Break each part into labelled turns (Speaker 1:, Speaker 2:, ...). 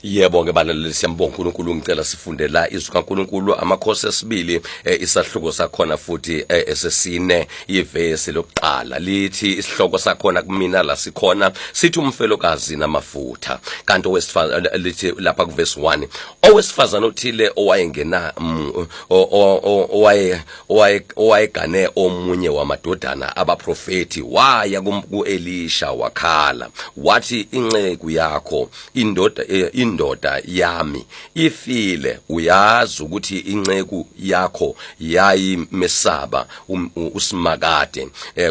Speaker 1: Yebo ke balaleli siyambonga uNkulunkulu ngicela sifunde la izwi kaNkulunkulu amakhosi esibili isahluko sakhona futhi esesine ivesi lokuqala lithi isihloko sakhona kumina la sikhona sithi umfelokazi namafutha kanti owesifazane lithi lapha kuvesi 1 owesifazane othile owayengena owayegane omunye wamadodana abaprofeti waya kuElisha wakhala wathi inceku yakho indoda yami ifile uyazi ukuthi inceku yakho yayimesaba usimakade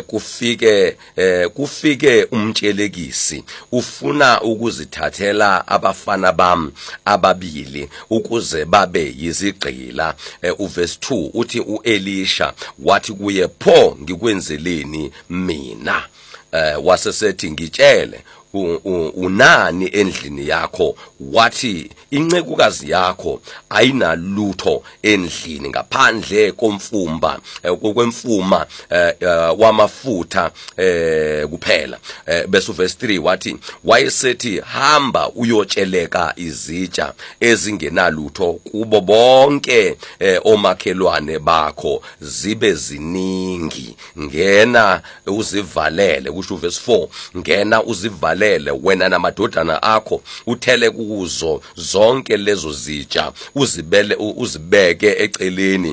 Speaker 1: kufike umtshelekisi ufuna ukuzithathela abafana bami ababili ukuze babe yizigqila uverse 2 uthi uElisha wathi kuye pho ngikwenzeleni mina wasesethi ngitshele unani endlini yakho wathi incekukazi yakho ayinalutho endlini ngaphandle komfumba kwemfuma wamafutha kuphela bese verse 3 wathi wayesethi hamba uyotsheleka izitsha ezingenalutho kubo bonke omakhelwane bakho zibe ziningi ngena uzivalele kusho verse 4 ngena uzivalele wena namadodana akho uthele kuzo zonke lezo zitsha uzibeke eceleni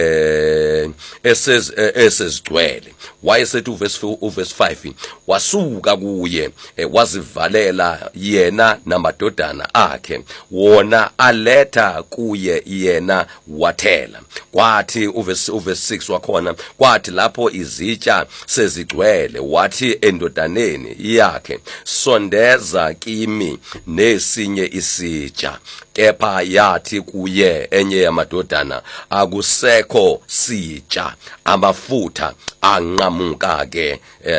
Speaker 1: esezigcwele wayesethi uverse 5 wasuka kuye wazivalela yena namadodana akhe wona aletha kuye yena wathela kwathi uverse 6 wakhona kwathi lapho izitsha sezigcwele wathi endodaneni yakhe sondeza kimi nesinye isitsha kepha yathi kuye enye yamadodana akusekho sitsha amafutha anqamukake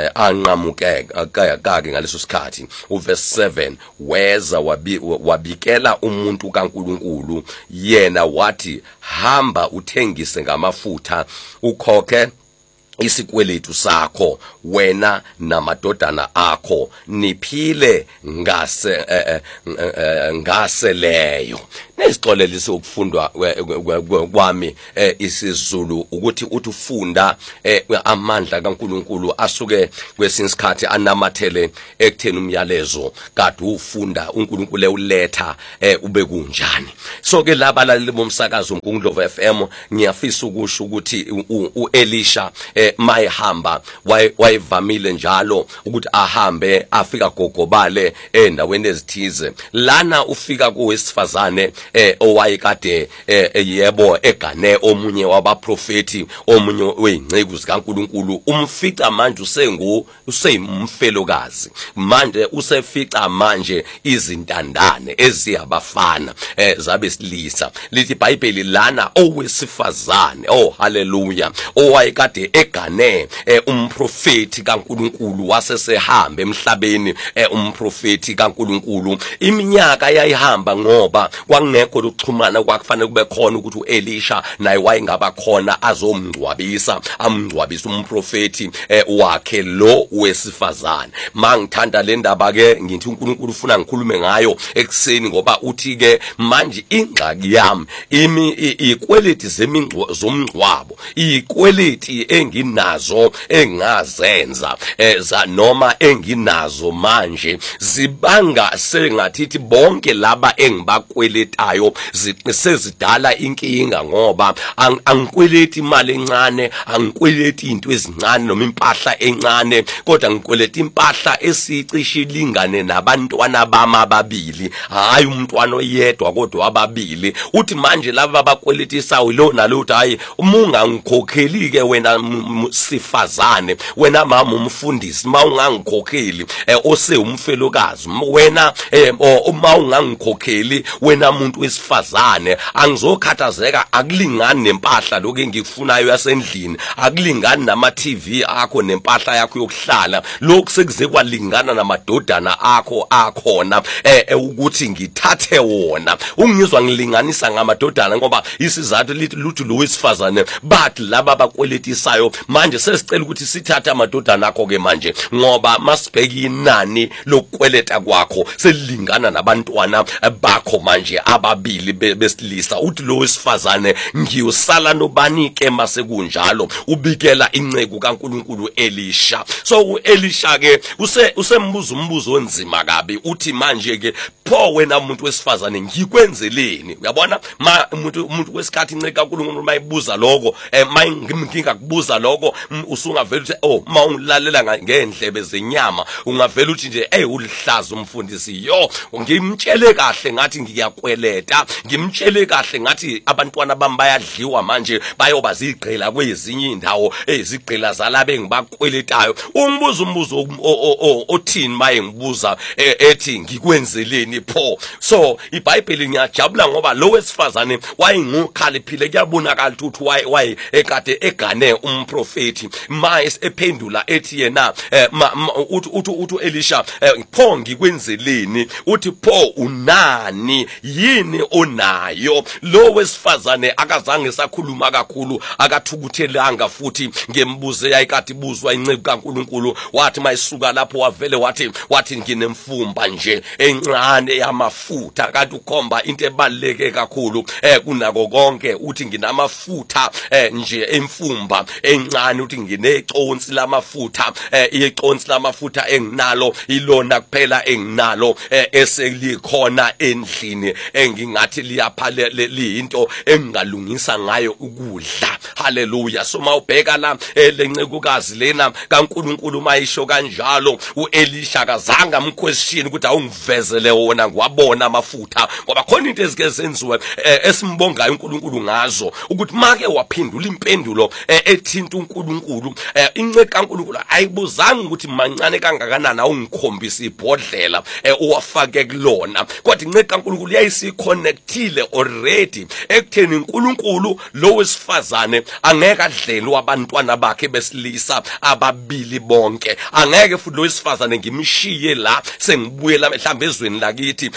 Speaker 1: ngaleso sikhathi uverse 7 weza wabikela umuntu kaNkulunkulu yena wathi hamba uthengise ngamafutha ukhokhe isikweletu sakho wena namadodana akho niphile ngaseleyo nesixolelise ukufundwa kwami isiZulu ukuthi uthufunda amandla kaNkulunkulu asuke kwesinye isikhathi anamathele ekutheni umyalezo kade ufunda uNkulunkulu ewuletha ube kunjani so ke labalaleli bomsakazo uNkulunkulu FM ngiyafisa ukusho ukuthi uElisha mayihamba wayevamile njalo ukuthi ahambe afika gogobale endaweni ezithize lana ufika kuwesifazane owayekade yebo egane omunye wabaprofeti omunye wezinceke zikaNkulunkulu umfica manje useyimfelokazi manje usefica manje izintandane eziyabafana zabesilisa lithi iBhayibheli lana owesifazane haleluya owayekade egane umprofeti kaNkulunkulu wasesehambe emhlabeni umprofeti kaNkulunkulu iminyaka yayihamba ngoba kwangekho ukuxhumana kwakufanele kube khona ukuthi uElisha naye wayengaba khona azomngcwabisa amngcwabisa umprofeti wakhe lo wesifazane mangithanda le ndaba ke ngithi uNkulunkulu ufuna ngikhulume ngayo ekseni ngoba uthi ke manje ingxaki yami ikweliti zomngcwabo ikweliti enginazo engazenza noma enginazo manje zibanga sengathithi bonke laba engibakweletayo sezidala inkinga ngoba angikweleti imali encane angikweleti into ezincane noma impahla encane kodwa ngikweleta impahla esicishe ilingane nabantwana bami ababili hayi umntwana oyedwa kodwa ababili uthi manje laba bakweletisayo lo nalo uthi hayi umunga ngikhokheli ke wena sifazane wena mama umfundisi mawungangikhokheli umfelokazi wena uma ungangikhokheli wena muntu wesifazane angizokhathazeka akulingani nempahla lokho engikufunayo yasendlini akulingani nama TV akho nempahla yakho yokuhlala lokho sekuze kwalingana namadodana akho akhona ukuthi ngithathe wona ungizwa ngilinganisa ngamadodana ngoba isizathu lithi luthi lo wesifazane bathi laba bakweletisayo manje sesicela ukuthi sithathe amadodana akho ke manje ngoba masibheka inani lokukweleta kwakho selilingana nabantwana bakho manje ababili besilisa. Uthi lo wesifazane ngiyosala nobani ke masekunjalo ubikela inceku kaNkulunkulu Elisha. So uElisha ke usembuza umbuzo onzima kabi, uthi manje ke pho wena umuntu wesifazane ngikwenzeleni? Uyabona umuntu wesikhathi inceke kaNkulunkulu mayibuza lokho ngingikubuza lokho usungavela uthi oh mawungilalela ngendlebe zenyama ungavela uthi nje ulihlaza umfundisi yo ngimtshele kahle ngathi ngiyakweleta, ngimtshele kahle ngathi abantwana bami bayadliwa manje bayoba zigqila kwezinye indawo ezigqila zalabe ngibakweletayo. Ungibuza umbuzo othini maye ngibuza ethi ngikwenzeleni pho? So iBhayibheli ngiyajabula ngoba lo wesifazane wayengukhalipile, kuyabonakala ukuthi waye ekade egane umprofeti ephendula ethi yena uthi Elisha pho ngikwenzeleni? Uthi pho unani yini onayo? Lo wesifazane akazange sakhuluma kakhulu, akathukuthelanga futhi ngembuzo eyayikade ibuzwa inceku kaNkulunkulu. Wathi mayisuka lapho wavele wathi nginemfumba nje encane yamafutha. Kanti ukhomba into ebaluleke kakhulu kunako konke, uthi nginamafutha nje emfumba encane, uthi ngineconsi lamafutha, iconsi lamafutha enginalo ilona kuphela enginalo eselikhona endlini engingathi liyaphala liyinto engingalungisa ngayo ukudla. Haleluya. So mawubheka la lencekukazi lena kaNkulunkulu mayisho kanjalo, uElisha kazange amquestion ukuthi awungivezele wona ngiwabona amafutha, ngoba khona into ezike zenziwe esimbongayo uNkulunkulu ngazo ukuthi make waphendula impendulo ethinta uNkulunkulu. Inceke kaNkulunkulu ayibuzanga ukuthi mancane kangakanani awungikhombisa ibhodlela uwafake kulona, kodwa inceke kaNkulunkulu yayisiconnectile already ekutheni uNkulunkulu lo wesifazane angeke adlele abantwana bakhe besilisa ababili bonke. Angeke futhi lo wesifazane ngimshiye la sengibuyela mhlawumbe ezweni lakithi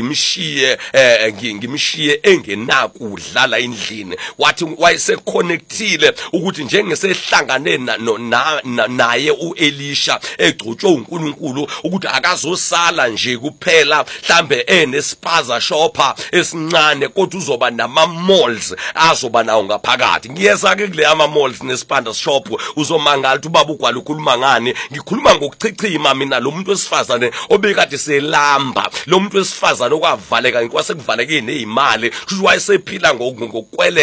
Speaker 1: ngimshiye engenakudlala endlini. Wathi wayeseconnectile ukuthi njengesehlangane naye uElisha egcotshwe uNkulunkulu ukuthi akazosala nje kuphela mhlambe enespaza shopper esincane, kodwa uzoba nama malls azoba nawo ngaphakathi. Ngiyeza ke kule ama malls nespaza shop uzomangala ukuthi ubaba ugwala ukhuluma ngani. Ngikhuluma ngokuchichima mina lo muntu wesifazane obekade selamba, lo muntu wesifazane okwavaleka kwasekuvaleke nezimali, futhi wayesephila ngokukwele